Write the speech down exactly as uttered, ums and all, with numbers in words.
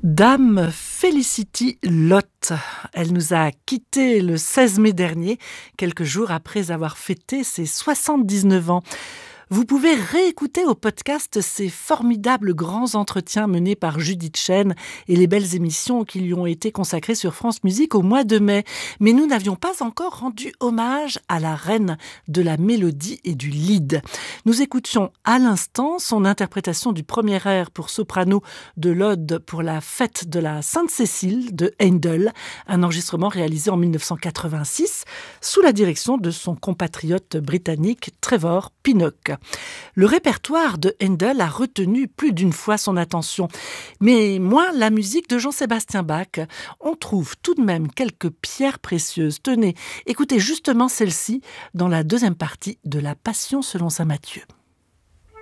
Dame Felicity Lott, elle nous a quittés le seize mai dernier, quelques jours après avoir fêté ses soixante-dix-neuf ans. Vous pouvez réécouter au podcast ces formidables grands entretiens menés par Judith Chen et les belles émissions qui lui ont été consacrées sur France Musique au mois de mai. Mais nous n'avions pas encore rendu hommage à la reine de la mélodie et du lead. Nous écoutions à l'instant son interprétation du premier air pour soprano de l'Ode pour la fête de la Sainte-Cécile de Handel, un enregistrement réalisé en dix-neuf cent quatre-vingt-six sous la direction de son compatriote britannique Trevor Pinnock. Le répertoire de Handel a retenu plus d'une fois son attention, mais moins la musique de Jean-Sébastien Bach. On trouve tout de même quelques pierres précieuses. Tenez, écoutez justement celle-ci dans la deuxième partie de La Passion selon saint Matthieu.